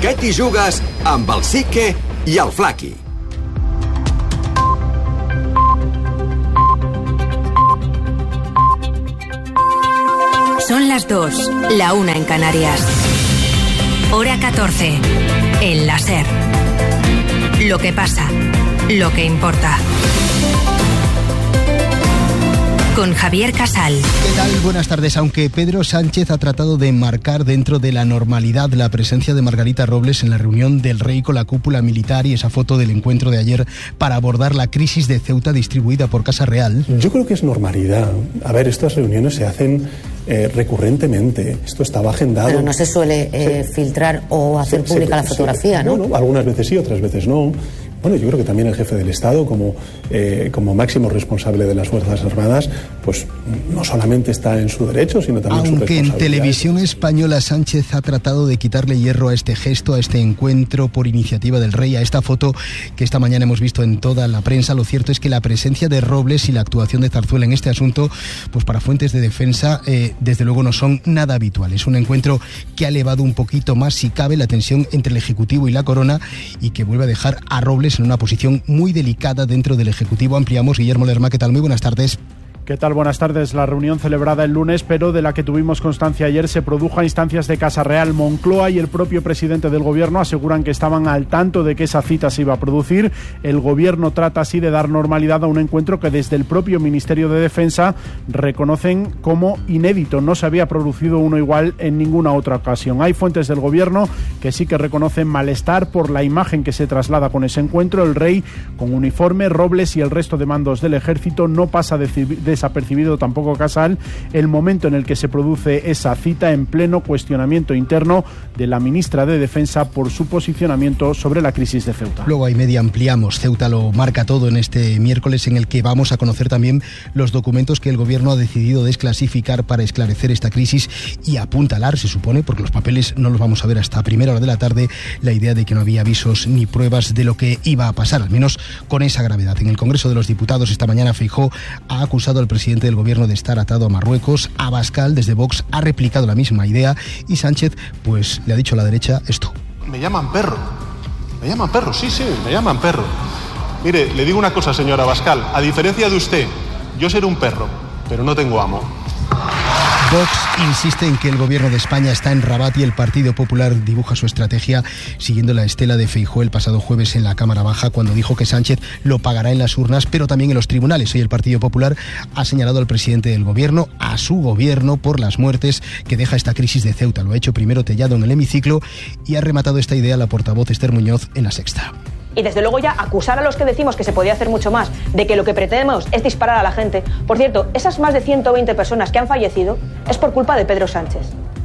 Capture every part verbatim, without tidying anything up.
Què t'hi jugues amb el Sique i el Flaqui? Son las dos, la una en Canarias. Hora catorce, en la SER. Lo que pasa, lo que importa. Con Javier Casal. ¿Qué tal? Buenas tardes. Aunque Pedro Sánchez ha tratado de marcar dentro de la normalidad la presencia de Margarita Robles en la reunión del Rey con la cúpula militar y esa foto del encuentro de ayer para abordar la crisis de Ceuta distribuida por Casa Real. Yo creo que es normalidad. A ver, estas reuniones se hacen eh, recurrentemente. Esto estaba agendado. Pero no se suele eh, sí. filtrar o hacer sí, pública sí, la fotografía, sí. ¿no? Bueno, algunas veces sí, otras veces no. Bueno, yo creo que también el jefe del Estado, como, eh, como máximo responsable de las Fuerzas Armadas, pues no solamente está en su derecho, sino también en su responsabilidad. Aunque en Televisión Española Sánchez ha tratado de quitarle hierro a este gesto, a este encuentro por iniciativa del Rey, a esta foto que esta mañana hemos visto en toda la prensa, lo cierto es que la presencia de Robles y la actuación de Zarzuela en este asunto, pues para fuentes de defensa, eh, desde luego no son nada habituales. Un encuentro que ha elevado un poquito más, si cabe, la tensión entre el Ejecutivo y la Corona y que vuelve a dejar a Robles en una posición muy delicada dentro del Ejecutivo. Ampliamos. Guillermo Lerma, ¿qué tal? Muy buenas tardes. ¿Qué tal? Buenas tardes. La reunión celebrada el lunes, pero de la que tuvimos constancia ayer, se produjo a instancias de Casa Real. Moncloa y el propio presidente del Gobierno aseguran que estaban al tanto de que esa cita se iba a producir. El Gobierno trata así de dar normalidad a un encuentro que desde el propio Ministerio de Defensa reconocen como inédito. No se había producido uno igual en ninguna otra ocasión. Hay fuentes del Gobierno que sí que reconocen malestar por la imagen que se traslada con ese encuentro. El Rey con uniforme, Robles y el resto de mandos del Ejército. No pasa de, de desapercibido tampoco Casal el momento en el que se produce esa cita, en pleno cuestionamiento interno de la ministra de Defensa por su posicionamiento sobre la crisis de Ceuta. Luego hay media ampliamos. Ceuta lo marca todo en este miércoles, en el que vamos a conocer también los documentos que el Gobierno ha decidido desclasificar para esclarecer esta crisis y apuntalar, se supone, porque los papeles no los vamos a ver hasta primera hora de la tarde, la idea de que no había avisos ni pruebas de lo que iba a pasar, al menos con esa gravedad. En el Congreso de los Diputados esta mañana Feijóo ha acusado al presidente del Gobierno de estar atado a Marruecos. Abascal, desde Vox, ha replicado la misma idea y Sánchez, pues, le ha dicho a la derecha esto. Me llaman perro, me llaman perro, sí, sí, me llaman perro. Mire, le digo una cosa, señor Abascal, a diferencia de usted, yo seré un perro, pero no tengo amo. Vox insiste en que el Gobierno de España está en Rabat y el Partido Popular dibuja su estrategia siguiendo la estela de Feijóo el pasado jueves en la Cámara Baja, cuando dijo que Sánchez lo pagará en las urnas, pero también en los tribunales. Hoy el Partido Popular ha señalado al presidente del Gobierno, a su Gobierno, por las muertes que deja esta crisis de Ceuta. Lo ha hecho primero Tellado en el hemiciclo y ha rematado esta idea la portavoz Esther Muñoz en La Sexta. Y desde luego ya acusar a los que decimos que se podía hacer mucho más, de que lo que pretendemos es disparar a la gente. Por cierto, esas más de ciento veinte personas que han fallecido es por culpa de Pedro Sánchez.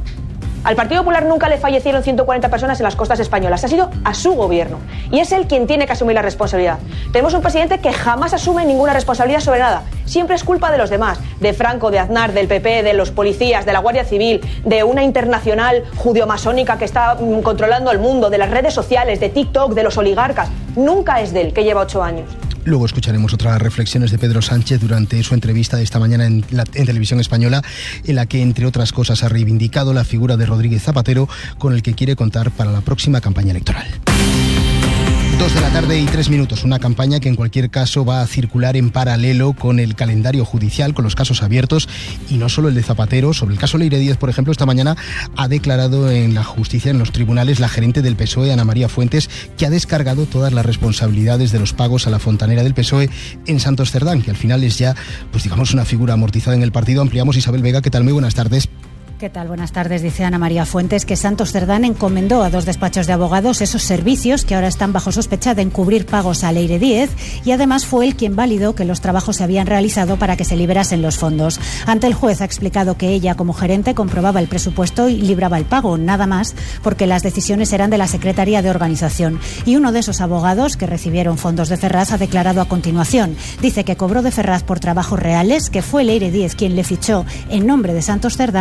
Al Partido Popular nunca le fallecieron ciento cuarenta personas en las costas españolas. Ha sido a su Gobierno. Y es él quien tiene que asumir la responsabilidad. Tenemos un presidente que jamás asume ninguna responsabilidad sobre nada. Siempre es culpa de los demás. De Franco, de Aznar, del P P, de los policías, de la Guardia Civil, de una internacional judio-masónica que está mm, controlando el mundo, de las redes sociales, de TikTok, de los oligarcas. Nunca es de él, que lleva ocho años. Luego escucharemos otras reflexiones de Pedro Sánchez durante su entrevista de esta mañana en, la, en Televisión Española, en la que, entre otras cosas, ha reivindicado la figura de Rodríguez Zapatero, con el que quiere contar para la próxima campaña electoral. Dos de la tarde y tres minutos, una campaña que en cualquier caso va a circular en paralelo con el calendario judicial, con los casos abiertos, y no solo el de Zapatero. Sobre el caso Leire Díez, por ejemplo, esta mañana ha declarado en la justicia, en los tribunales, la gerente del P S O E, Ana María Fuentes, que ha descargado todas las responsabilidades de los pagos a la fontanera del P S O E en Santos Cerdán, que al final es ya, pues digamos, una figura amortizada en el partido. Ampliamos. Isabel Vega, ¿qué tal? Muy buenas tardes. ¿Qué tal? Buenas tardes. Dice Ana María Fuentes que Santos Cerdán encomendó a dos despachos de abogados esos servicios que ahora están bajo sospecha de encubrir pagos a Leire Díez, y además fue él quien validó que los trabajos se habían realizado para que se liberasen los fondos. Ante el juez ha explicado que ella, como gerente, comprobaba el presupuesto y libraba el pago, nada más, porque las decisiones eran de la Secretaría de Organización. Y uno de esos abogados que recibieron fondos de Ferraz ha declarado a continuación. Dice que cobró de Ferraz por trabajos reales, que fue Leire Díez quien le fichó en nombre de Santos Cerdán y que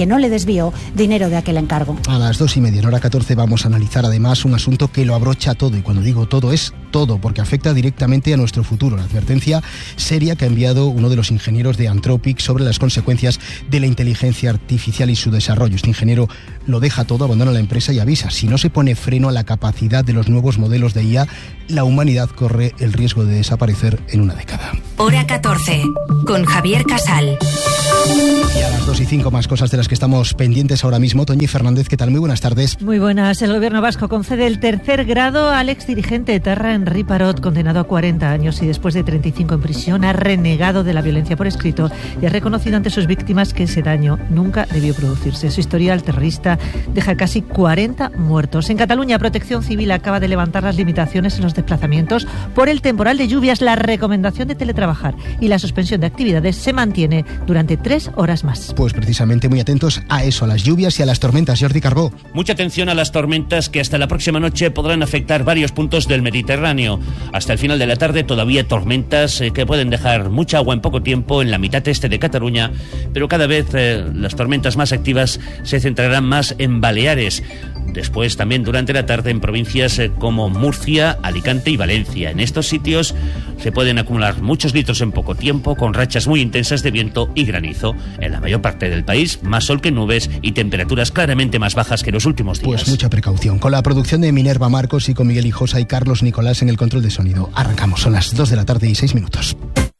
que no le desvió dinero de aquel encargo. A las dos y media, en hora catorce, vamos a analizar además un asunto que lo abrocha todo, y cuando digo todo es todo, porque afecta directamente a nuestro futuro. La advertencia seria que ha enviado uno de los ingenieros de Anthropic sobre las consecuencias de la inteligencia artificial y su desarrollo. Este ingeniero lo deja todo, abandona la empresa y avisa: si no se pone freno a la capacidad de los nuevos modelos de I A, la humanidad corre el riesgo de desaparecer en una década. Hora catorce, con Javier Casal. Y a las dos y cinco, más cosas de las que estamos pendientes ahora mismo. Toñi Fernández, ¿qué tal? Muy buenas tardes. Muy buenas. El gobierno vasco concede el tercer grado al exdirigente etarra Henri Parot, condenado a cuarenta años y después de treinta y cinco en prisión ha renegado de la violencia por escrito y ha reconocido ante sus víctimas que ese daño nunca debió producirse. Su historial terrorista deja casi cuarenta muertos. En Cataluña, Protección Civil acaba de levantar las limitaciones en los desplazamientos por el temporal de lluvias. La recomendación de teletrabajar y la suspensión de actividades se mantiene durante tres horas más. Pues precisamente muy atentos a eso, a las lluvias y a las tormentas. Jordi Carbó. Mucha atención a las tormentas que hasta la próxima noche podrán afectar varios puntos del Mediterráneo. Hasta el final de la tarde todavía tormentas eh, que pueden dejar mucha agua en poco tiempo en la mitad este de Cataluña, pero cada vez eh, las tormentas más activas se centrarán más en Baleares. Después también durante la tarde en provincias eh, como Murcia, Alicante y Valencia. En estos sitios se pueden acumular muchos litros en poco tiempo, con rachas muy intensas de viento y granizo. En la mayor parte del país, más sol que nubes y temperaturas claramente más bajas que los últimos días. Pues mucha precaución. Con la producción de Minerva Marcos y con Miguel Hijosa y Carlos Nicolás en el control de sonido. Arrancamos, son las dos de la tarde y seis minutos.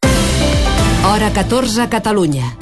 Hora catorze, Catalunya.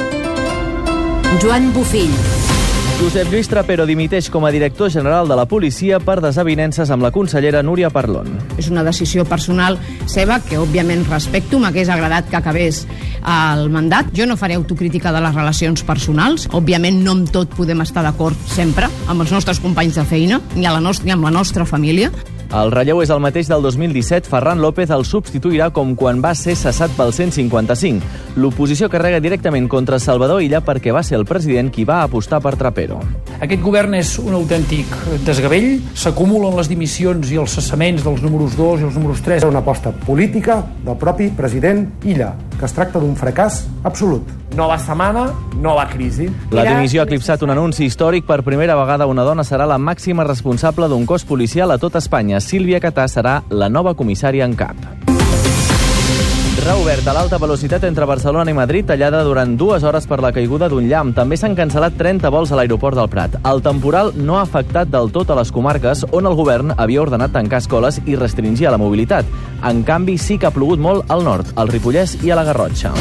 Joan Bufill. Josep Lluís Trapero dimiteix com a director general de la policia per desavinences amb la consellera Núria Parlon. És una decisió personal seva que, òbviament, respecto. M'hagués agradat que acabés el mandat. Jo no faré autocrítica de les relacions personals. Òbviament, no amb tot podem estar d'acord sempre amb els nostres companys de feina, ni, a la nostra, ni amb la nostra família. El relleu és el mateix del dos mil disset. Ferran López el substituirà com quan va ser cessat pel cent cinquanta-cinc. L'oposició carrega directament contra Salvador Illa perquè va ser el president qui va apostar per Trapero. Aquest govern és un autèntic desgavell. S'acumulen les dimissions i els cessaments dels números dos i els números tres. Una aposta política del propi president Illa, que es tracta d'un fracàs absolut. Nova setmana, nova crisi. La dimissió ha eclipsat un anunci històric. Per primera vegada una dona serà la màxima responsable d'un cos policial a tot Espanya. Sílvia Catà serà la nova comissària en cap. Reoberta l'alta velocitat entre Barcelona i Madrid, tallada durant dues hores per la caiguda d'un llamp. També s'han cancel·lat trenta vols a l'aeroport del Prat. El temporal no ha afectat del tot a les comarques on el govern havia ordenat tancar escoles i restringir la mobilitat. En canvi, sí que ha plogut molt al nord, al Ripollès i a la Garrotxa.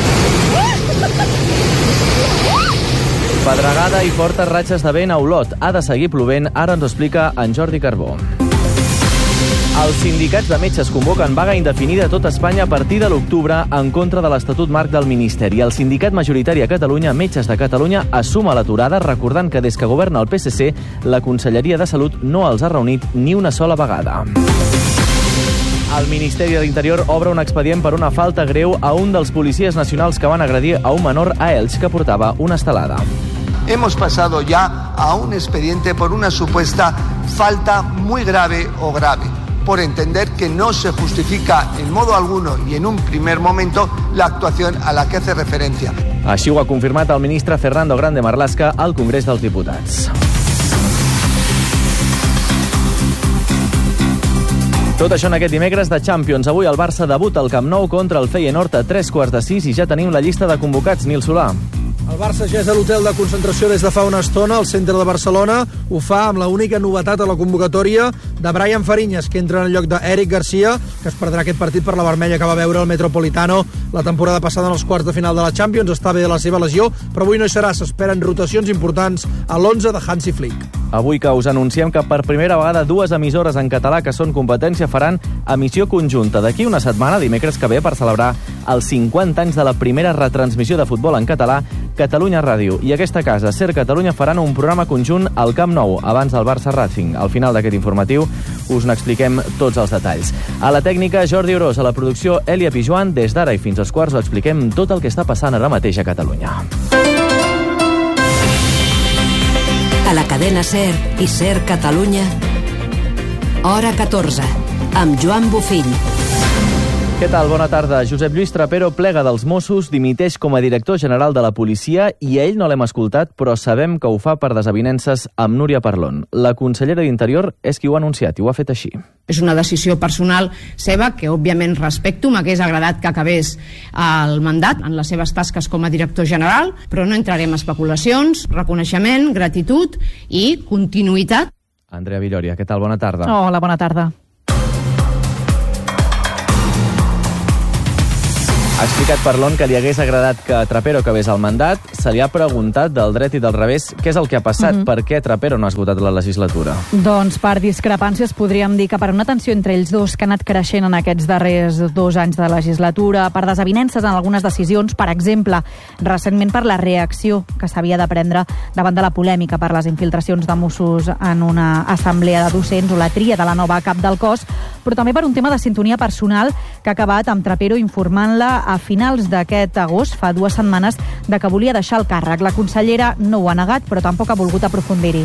Pedregada i fortes ratxes de vent a Olot. Ha de seguir plovent, ara ens ho explica en Jordi Carbó. Els sindicats de metges convoquen vaga indefinida a tot Espanya a partir de l'octubre en contra de l'Estatut Marc del Ministeri. El sindicat majoritari a Catalunya, Metges de Catalunya, assuma l'aturada, recordant que des que governa el P S C, la Conselleria de Salut no els ha reunit ni una sola vegada. El Ministeri de l'Interior obre un expedient per una falta greu a un dels policies nacionals que van agredir a un menor a Elx que portava una estelada. Hemos pasado ya a un expediente por una supuesta falta muy grave o grave, por entender que no se justifica en modo alguno y en un primer momento la actuación a la que hace referencia. Així ho ha confirmat el ministre Fernando Grande Marlaska al Congrés dels Diputats. Tot això en aquest dimecres de Champions. Avui el Barça debuta al Camp Nou contra el Feyenoord a tres quarts de sis i ja tenim la llista de convocats. Nil Solà. El Barça ja és a l'hotel de concentració des de fa una estona, al centre de Barcelona. Ho fa amb la única novetat a la convocatòria de Brian Fariñas, que entra en el lloc d'Eric Garcia, que es perdrà aquest partit per la vermella que va veure el Metropolitano la temporada passada en els quarts de final de la Champions. Està bé de la seva lesió, però avui no hi serà. S'esperen rotacions importants a l'onze de Hansi Flick. Avui que us anunciem que per primera vegada dues emissores en català que són competència faran emissió conjunta d'aquí una setmana, dimecres que ve, per celebrar els cinquanta anys de la primera retransmissió de futbol en català. Catalunya Ràdio i aquesta casa, Ser Catalunya, faran un programa conjunt al Camp Nou abans del Barça Racing. Al final d'aquest informatiu us n'expliquem tots els detalls. A la tècnica, Jordi Orós, a la producció, Elia Pijuan. Des d'ara i fins als quarts us expliquem tot el que està passant ara mateix a Catalunya. A la cadena Ser i Ser Catalunya, Hora catorze, amb Joan Bufill. Què tal? Bona tarda. Josep Lluís Trapero plega dels Mossos, dimiteix com a director general de la policia i a ell no l'hem escoltat, però sabem que ho fa per desavinences amb Núria Parlon. La consellera d'Interior és qui ho ha anunciat i ho ha fet així. És una decisió personal seva que, òbviament, respecto. M'hagués agradat que acabés el mandat en les seves tasques com a director general, però no entrarem en especulacions, reconeixement, gratitud i continuïtat. Andrea Villoria, què tal? Bona tarda. Hola, bona tarda. Ha explicat Parlon que li hagués agradat que Trapero acabés el mandat. Se li ha preguntat del dret i del revés què és el que ha passat, mm-hmm. per què Trapero no ha esgotat la legislatura. Doncs per discrepàncies podríem dir que per una tensió entre ells dos que ha anat creixent en aquests darrers dos anys de legislatura, per desavinences en algunes decisions, per exemple, recentment per la reacció que s'havia de prendre davant de la polèmica per les infiltracions de Mossos en una assemblea de docents o la tria de la nova cap del cos, però també per un tema de sintonia personal que ha acabat amb Trapero informant-la a finals d'aquest agost, fa dues setmanes, de que volia deixar el càrrec. La consellera no ho ha negat, però tampoc ha volgut aprofundir-hi.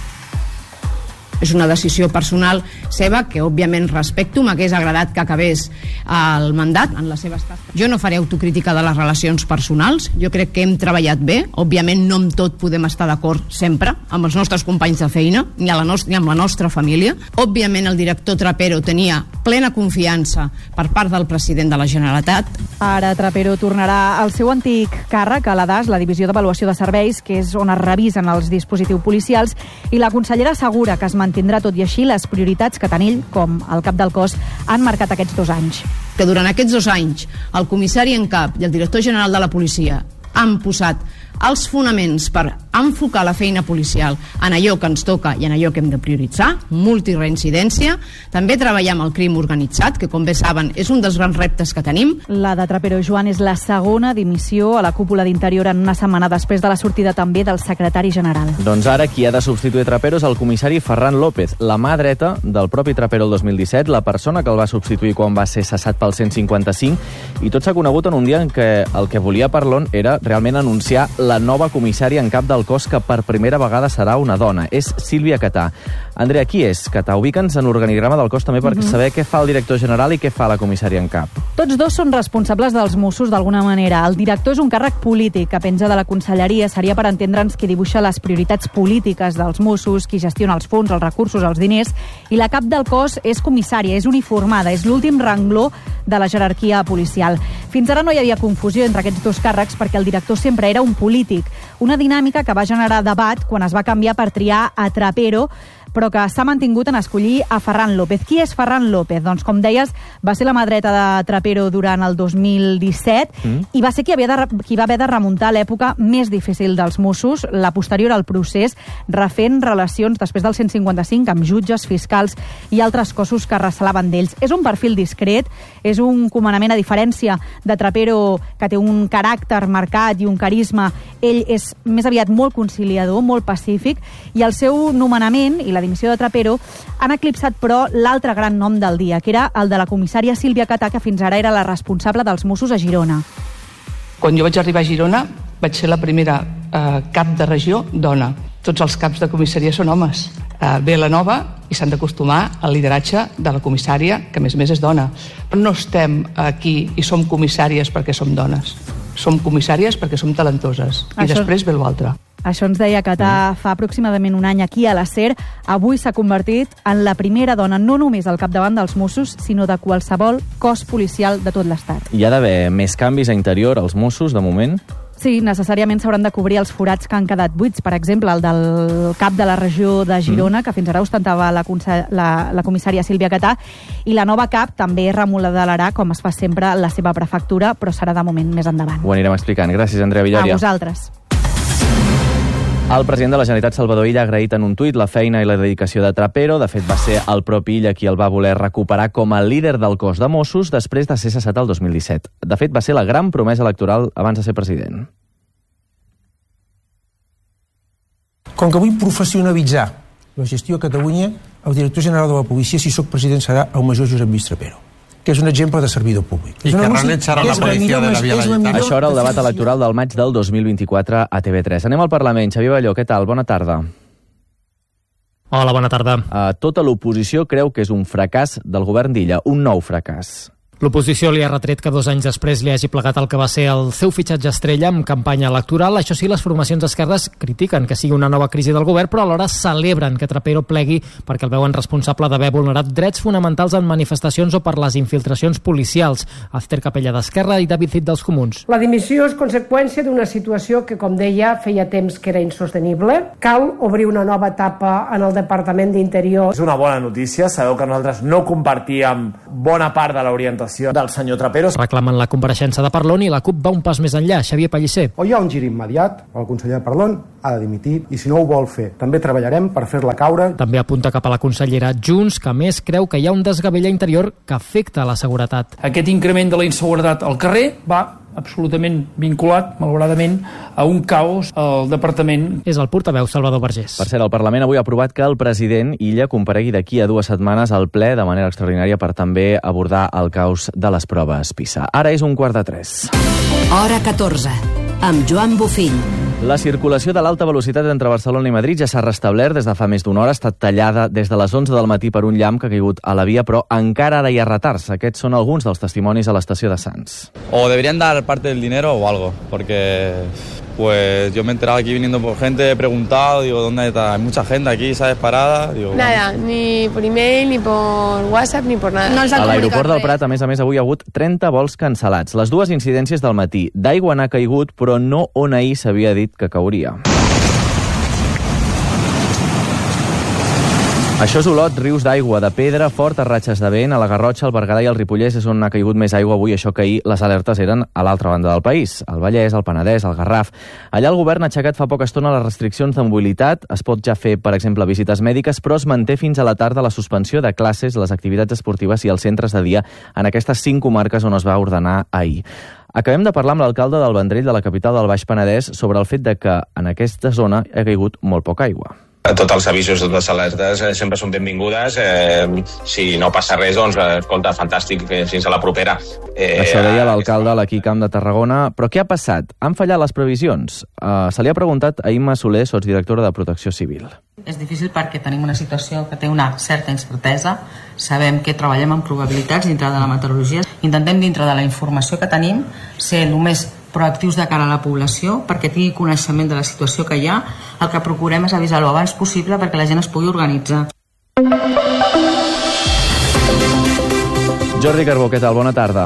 És una decisió personal seva que, òbviament, respecto. M'hagués agradat que acabés el mandat en les seves tasques. Jo no faré autocrítica de les relacions personals. Jo crec que hem treballat bé. Òbviament, no amb tot podem estar d'acord sempre amb els nostres companys de feina, ni, a la nostra, ni amb la nostra família. Òbviament, el director Trapero tenia plena confiança per part del president de la Generalitat. Ara Trapero tornarà al seu antic càrrec a l'A D A S, la Divisió d'Avaluació de Serveis, que és on es revisen els dispositius policials, i la consellera assegura que es mantindrà tot i així les prioritats que tant ell com el cap del cos han marcat aquests dos anys. Que durant aquests dos anys el comissari en cap i el director general de la policia han posat els fonaments per enfocar la feina policial en allò que ens toca i en allò que hem de prioritzar, multireincidència. També treballar amb el crim organitzat, que, com bé saben, és un dels grans reptes que tenim. La de Trapero, Joan, és la segona dimissió a la cúpula d'Interior en una setmana després de la sortida també del secretari general. Doncs ara qui ha de substituir Trapero és el comissari Ferran López, la mà dreta del propi Trapero el dos mil disset, la persona que el va substituir quan va ser cessat pel cent cinquanta-cinc, i tot s'ha conegut en un dia en què el que volia Parlon era realment anunciar la nova comissària en cap del cos, que per primera vegada serà una dona. És Sílvia Catà. Andrea, qui és Catà? Ubica'ns en l'organigrama del cos també per mm-hmm. saber què fa el director general i què fa la comissària en cap. Tots dos són responsables dels Mossos d'alguna manera. El director és un càrrec polític que penja de la conselleria. Seria, per entendre'ns, qui dibuixa les prioritats polítiques dels Mossos, qui gestiona els fons, els recursos, els diners, i la cap del cos és comissària, és uniformada, és l'últim rengló de la jerarquia policial. Fins ara no hi havia confusió entre aquests dos càrrecs perquè el director sempre era un polític. Una dinàmica que va generar debat quan es va canviar per triar a Trapero, però que s'ha mantingut en escollir a Ferran López. Qui és Ferran López? Doncs, com deies, va ser la mà dreta de Trapero durant el dos mil disset mm. i va ser qui, havia de, qui va haver de remuntar l'època més difícil dels Mossos, la posterior al procés, refent relacions després del cent cinquanta-cinc amb jutges, fiscals i altres cossos que recelaven d'ells. És un perfil discret, és un comandament, a diferència de Trapero, que té un caràcter marcat i un carisma. Ell és més aviat molt conciliador, molt pacífic, i el seu nomenament i la dimissió de Trapero han eclipsat, però, l'altre gran nom del dia, que era el de la comissària Sílvia Catà, que fins ara era la responsable dels Mossos a Girona. Quan jo vaig arribar a Girona, vaig ser la primera eh, cap de regió dona. Tots els caps de comissaria són homes. Eh, ve la nova i s'han d'acostumar al lideratge de la comissària, que a més a més és dona. No estem aquí i som comissàries perquè som dones. Som comissàries perquè som talentoses. I Això... després ve l'altre. Això ens deia Catà fa aproximadament un any aquí a la SER. Avui s'ha convertit en la primera dona, no només al capdavant dels Mossos, sinó de qualsevol cos policial de tot l'Estat. Hi ha d'haver més canvis a Interior als Mossos, de moment? Sí, necessàriament s'hauran de cobrir els forats que han quedat buits. Per exemple, el del cap de la regió de Girona, mm. que fins ara ostentava la, la, la comissària Sílvia Catà, i la nova cap també remodelarà, com es fa sempre, la seva prefectura, però serà de moment més endavant. Ho anirem explicant. Gràcies, Andrea Villoria. A vosaltres. El president de la Generalitat, Salvador Illa, ha agraït en un tuit la feina i la dedicació de Trapero. De fet, va ser el propi Illa qui el va voler recuperar com a líder del cos de Mossos després de ser cessat el dos mil disset. De fet, va ser la gran promesa electoral abans de ser president. Com que vull professionalitzar la gestió a Catalunya, el director general de la policia, si sóc president, serà el major Josep Lluís Trapero, que és un exemple de servidor públic. I que realitzarà la policia de la Via Laietana. Això era el debat electoral del maig del dos mil vint-i-quatre a T V tres. Anem al Parlament. Xavier Balló, què tal? Bona tarda. Hola, bona tarda. Uh, tota l'oposició creu que és un fracàs del govern d'Illa, un nou fracàs. L'oposició li ha retret que dos anys després li hagi plegat el que va ser el seu fitxatge estrella amb campanya electoral. Això sí, les formacions d'esquerres critiquen que sigui una nova crisi del govern, però alhora celebren que Trapero plegui perquè el veuen responsable d'haver vulnerat drets fonamentals en manifestacions o per les infiltracions policials. Esther Capella d'Esquerra i David Cid dels Comuns. La dimissió és conseqüència d'una situació que, com deia, feia temps que era insostenible. Cal obrir una nova etapa en el Departament d'Interior. És una bona notícia. Sabeu que nosaltres no compartíem bona part de l'orientació del senyor Trapero. Reclamen la compareixença de Parlon i la CUP va un pas més enllà. Xavier Pellicer. O hi ha un gir immediat, el conseller Parlon ha de dimitir i si no ho vol fer, també treballarem per fer-la caure. També apunta cap a la consellera Junts, que a més creu que hi ha un desgavell interior que afecta la seguretat. Aquest increment de la inseguretat al carrer va absolutament vinculat, malauradament, a un caos al departament. És el portaveu Salvador Vergés. Per cert, el Parlament avui ha aprovat que el president Illa comparegui d'aquí a dues setmanes al ple de manera extraordinària per també abordar el caos de les proves PISA. Ara és un quart de tres. Hora catorze, amb Joan Bofill. La circulació de l'alta velocitat entre Barcelona i Madrid ja s'ha restablert des de fa més d'una hora. Ha estat tallada des de les onze del matí per un llamp que ha caigut a la via, però encara ara hi ha retards. Aquests són alguns dels testimonis a l'estació de Sants. O deberían dar parte del dinero o algo, porque pues yo me he enterado aquí viniendo por gente, he preguntado, digo, ¿dónde está? Hay mucha gente aquí, ¿sabes? Parada. Digo, nada, bueno. Ni por email, ni por WhatsApp, ni por nada. No a l'aeroport del Prat, a més a més, avui hi ha hagut trenta vols cancel·lats. Les dues incidències del matí. D'aigua n'ha caigut, però no on ahir s'havia dit que cauria. Això és Olot, rius d'aigua, de pedra, fortes ratxes de vent, a la Garrotxa, el Berguedà i el Ripollès és on ha caigut més aigua avui, això que ahir les alertes eren a l'altra banda del país, el Vallès, el Penedès, el Garraf. Allà el govern ha aixecat fa poca estona les restriccions de mobilitat, es pot ja fer, per exemple, visites mèdiques, però es manté fins a la tarda la suspensió de classes, les activitats esportives i els centres de dia en aquestes cinc comarques on es va ordenar ahir. Acabem de parlar amb l'alcalde del Vendrell, de la capital del Baix Penedès, sobre el fet de que en aquesta zona ha caigut molt poca aigua. Tots els avisos, totes les alertes eh, sempre són benvingudes. Eh, si no passa res, doncs, eh, escolta, fantàstic, eh, fins a la propera. Eh, Això deia l'alcalde a l'Aquí Camp de Tarragona. Però què ha passat? Han fallat les previsions? Uh, se li ha preguntat a Imma Soler, sotsdirectora de Protecció Civil. És difícil perquè tenim una situació que té una certa incertesa. Sabem que treballem amb probabilitats dintre de la meteorologia. Intentem, dintre de la informació que tenim, ser només proactius de cara a la població perquè tingui coneixement de la situació que hi ha. El que procurem és avisar-ho abans possible perquè la gent es pugui organitzar. Jordi Carbó, què tal? Bona tarda.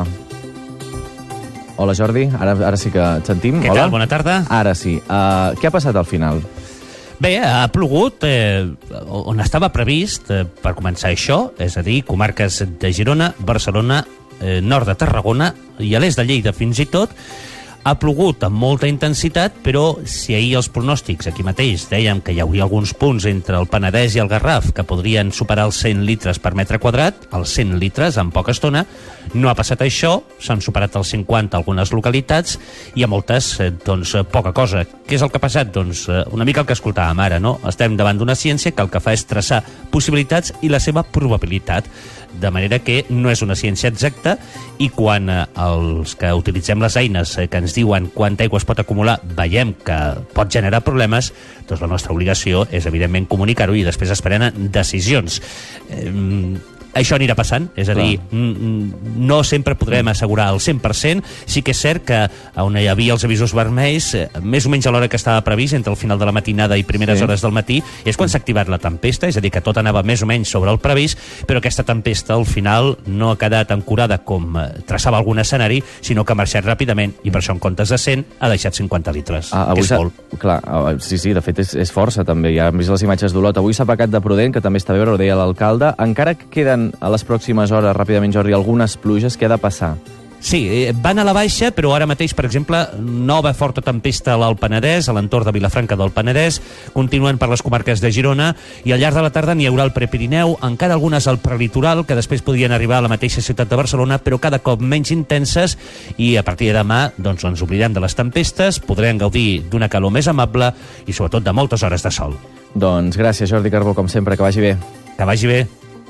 Hola, Jordi. Ara, ara sí que et sentim. Què Hola. tal? Bona tarda. Ara sí. Uh, què ha passat al final? Bé, ha plogut eh, on estava previst eh, per començar això, és a dir, comarques de Girona, Barcelona, eh, nord de Tarragona i a l'est de Lleida fins i tot. Ha plogut amb molta intensitat, però si ahir els pronòstics aquí mateix dèiem que hi hauria alguns punts entre el Penedès i el Garraf que podrien superar els cent litres per metre quadrat, els cent litres en poca estona, no ha passat això, s'han superat els cinquanta algunes localitats i a moltes, eh, doncs, poca cosa. Què és el que ha passat? Doncs una mica el que escoltàvem ara, no? Estem davant d'una ciència que el que fa és traçar possibilitats i la seva probabilitat, de manera que no és una ciència exacta i quan eh, els que utilitzem les eines eh, que ens diuen quanta aigua es pot acumular veiem que pot generar problemes, doncs la nostra obligació és evidentment comunicar-ho i després es prenen decisions. Eh, Això anirà passant, és a dir, no sempre podrem assegurar el cent per cent. Sí que és cert que on hi havia els avisos vermells, més o menys a l'hora que estava previst, entre el final de la matinada i primeres sí. hores del matí, és quan s'ha activat la tempesta, és a dir, que tot anava més o menys sobre el previst, però aquesta tempesta al final no ha quedat ancorada com traçava algun escenari, sinó que ha marxat ràpidament i per això en comptes de cent ha deixat cinquanta litres, ah, que és molt. Clar, sí, sí, de fet és, és força també, ja hem vist les imatges d'Olot. Avui s'ha pecat de prudent, que també està bé veure, ho deia l'alcalde. Encara que queden a les pròximes hores, ràpidament, Jordi, algunes pluges, què ha de passar? Sí, van a la baixa, però ara mateix, per exemple, nova forta tempesta a l'Alt Penedès, a l'entorn de Vilafranca del Penedès, continuen per les comarques de Girona, i al llarg de la tarda n'hi haurà al Prepirineu, encara algunes al prelitoral, que després podrien arribar a la mateixa ciutat de Barcelona, però cada cop menys intenses, i a partir de demà doncs, ens oblidem de les tempestes, podrem gaudir d'una calor més amable i sobretot de moltes hores de sol. Doncs gràcies, Jordi Carbó, com sempre, que vagi bé. Que vagi bé.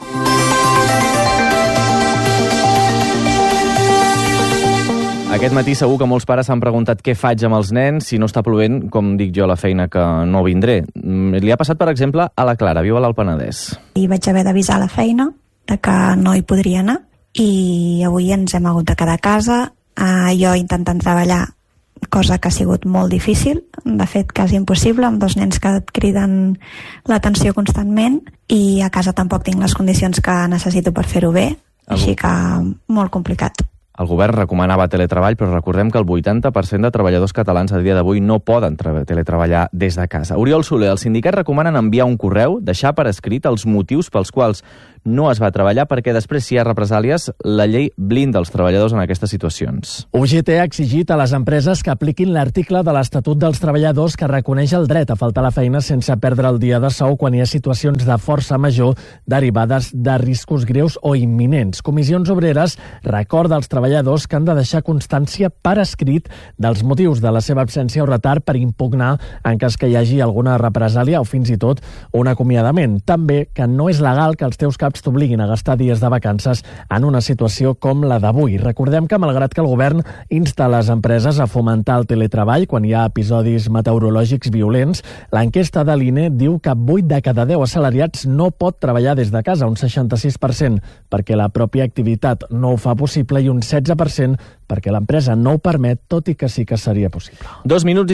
Aquest matí segur que molts pares s'han preguntat què faig amb els nens si no està plovent, com dic jo a la feina, que no vindré. Li ha passat, per exemple, a la Clara, viu a l'Alt Penedès. I vaig haver d'avisar a la feina de que no hi podria anar i avui ens hem hagut de quedar a casa, uh, jo intentant treballar, cosa que ha sigut molt difícil, de fet quasi impossible, amb dos nens que et criden l'atenció constantment, i a casa tampoc tinc les condicions que necessito per fer-ho bé, així que molt complicat. El govern recomanava teletreball, però recordem que el vuitanta per cent de treballadors catalans a dia d'avui no poden teletreballar des de casa. Oriol Soler, els sindicats recomanen enviar un correu, deixar per escrit els motius pels quals no es va treballar, perquè després, si hi ha represàlies, la llei blinda els treballadors en aquestes situacions. U G T ha exigit a les empreses que apliquin l'article de l'Estatut dels Treballadors que reconeix el dret a faltar a la feina sense perdre el dia de sou quan hi ha situacions de força major derivades de riscos greus o imminents. Comissions Obreres recorda als treballadors que han de deixar constància per escrit dels motius de la seva absència o retard per impugnar en cas que hi hagi alguna represàlia o fins i tot un acomiadament. També que no és legal que els teus caps t'obliguin a gastar dies de vacances en una situació com la d'avui. Recordem que, malgrat que el govern insta les empreses a fomentar el teletreball quan hi ha episodis meteorològics violents, l'enquesta de l'I N E diu que vuit de cada deu assalariats no pot treballar des de casa, un seixanta-sis per cent perquè la pròpia activitat no ho fa possible i un setze per cent perquè l'empresa no ho permet, tot i que sí que seria possible. Dos minuts i